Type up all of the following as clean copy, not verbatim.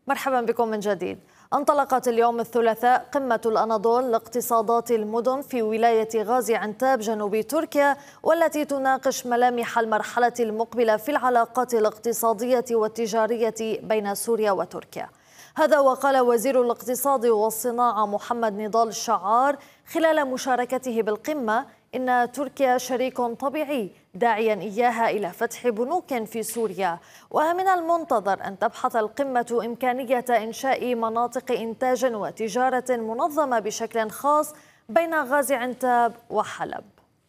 مرحبا بكم من جديد. انطلقت اليوم الثلاثاء قمة الأناضول لاقتصادات المدن في ولاية غازي عنتاب جنوب تركيا، والتي تناقش ملامح المرحلة المقبلة في العلاقات الاقتصادية والتجارية بين سوريا وتركيا. هذا وقال وزير الاقتصاد والصناعة محمد نضال الشعار خلال مشاركته بالقمة إن تركيا شريك طبيعي، داعيا إياها إلى فتح بنوك في سوريا. ومن المنتظر أن تبحث القمة إمكانية إنشاء مناطق إنتاج وتجارة منظمة بشكل خاص بين غازي عنتاب وحلب.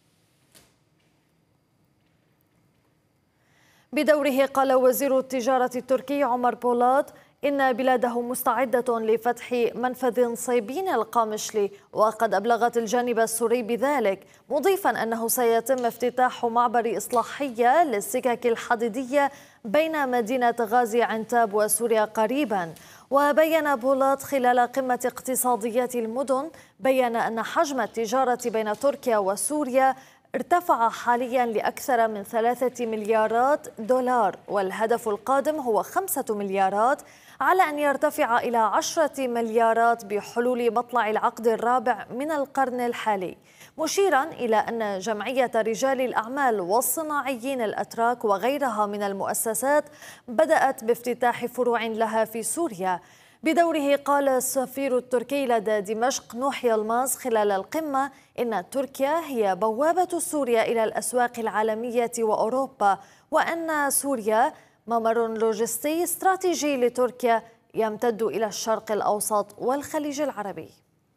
بدوره قال وزير التجارة التركي عمر بولات إن بلاده مستعدة لفتح منفذ صيبين القامشلي، وقد أبلغت الجانب السوري بذلك، مضيفا أنه سيتم افتتاح معبر إصلاحية للسكك الحديدية بين مدينة غازي عنتاب وسوريا قريبا. وبين بولات خلال قمة اقتصاديات المدن أن حجم التجارة بين تركيا وسوريا ارتفع حاليا لأكثر من 3 مليارات دولار، والهدف القادم هو 5 مليارات، على أن يرتفع إلى 10 مليارات بحلول مطلع العقد الرابع من القرن الحالي، مشيرا إلى أن جمعية رجال الأعمال والصناعيين الأتراك وغيرها من المؤسسات بدأت بافتتاح فروع لها في سوريا. بدوره قال السفير التركي لدى دمشق نوح يلماس خلال القمة إن تركيا هي بوابة سوريا إلى الأسواق العالمية وأوروبا، وأن سوريا ممر لوجستي استراتيجي لتركيا يمتد إلى الشرق الأوسط والخليج العربي.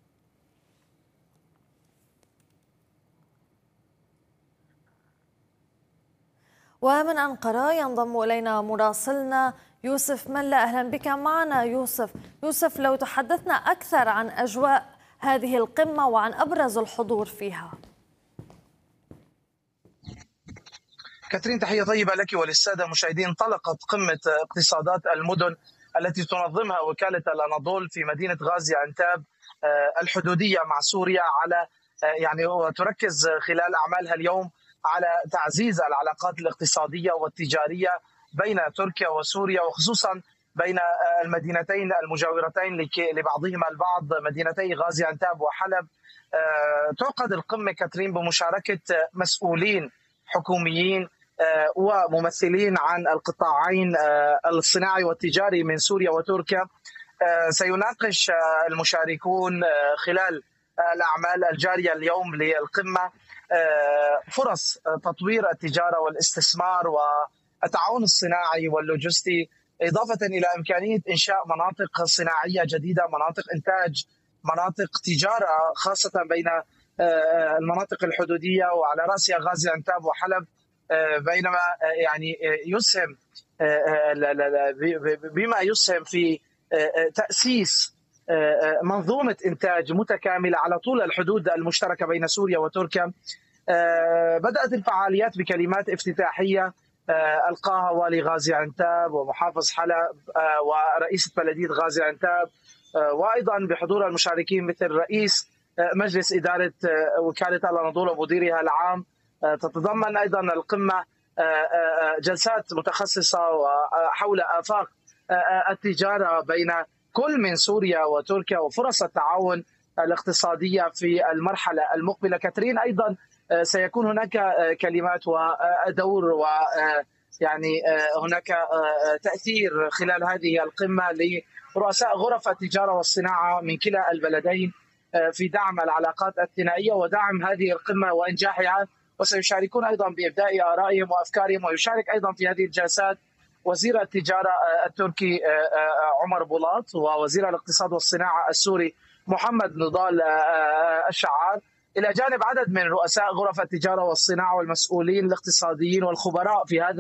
ومن أنقرة ينضم إلينا مراسلنا يوسف ملا. أهلا بك معنا يوسف، لو تحدثنا أكثر عن أجواء هذه القمة وعن أبرز الحضور فيها. كاترين، تحية طيبة لك وللسادة المشاهدين. انطلقت قمة اقتصادات المدن التي تنظمها وكالة الأناضول في مدينة غازي عنتاب الحدودية مع سوريا على وتركز خلال أعمالها اليوم على تعزيز العلاقات الاقتصادية والتجارية بين تركيا وسوريا، وخصوصا بين المدينتين المجاورتين لبعضهما البعض، مدينتي غازي عنتاب وحلب. تعقد القمة كاترين بمشاركة مسؤولين حكوميين وممثلين عن القطاعين الصناعي والتجاري من سوريا وتركيا. سيناقش المشاركون خلال الأعمال الجارية اليوم للقمة فرص تطوير التجارة والاستثمار والتعاون الصناعي واللوجستي، إضافة إلى إمكانية إنشاء مناطق صناعية جديدة، مناطق إنتاج، مناطق تجارة، خاصة بين المناطق الحدودية وعلى رأسها غازي عنتاب وحلب، بينما يسهم بما يسهم في تأسيس منظومة إنتاج متكاملة على طول الحدود المشتركة بين سوريا وتركيا. بدأت الفعاليات بكلمات افتتاحية ألقاها والي غازي عنتاب ومحافظ حلب ورئيسة بلدية غازي عنتاب، وأيضا بحضور المشاركين مثل رئيس مجلس إدارة وكالة الأناضول ومديرها العام. تتضمن أيضا القمة جلسات متخصصة حول آفاق التجارة بين كل من سوريا وتركيا وفرص التعاون الاقتصادية في المرحلة المقبلة. كاترين، أيضا سيكون هناك كلمات ودور هناك تأثير خلال هذه القمة لرؤساء غرف التجارة والصناعة من كلا البلدين في دعم العلاقات الثنائية ودعم هذه القمة وإنجاحها، وسيشاركون أيضا بإبداء آرائهم وأفكارهم. ويشارك أيضا في هذه الجلسات وزير التجارة التركي عمر بولات ووزير الاقتصاد والصناعة السوري محمد نضال الشعار، إلى جانب عدد من رؤساء غرف التجارة والصناعة والمسؤولين الاقتصاديين والخبراء في هذا